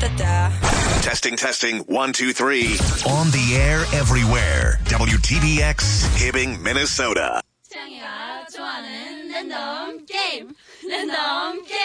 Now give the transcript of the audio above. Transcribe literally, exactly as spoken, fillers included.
다 Testing, testing, one, two, three. On the air everywhere. W T B X, Hibbing, Minnesota. 수영이가 좋아하는 랜덤 게임. 랜덤 게임.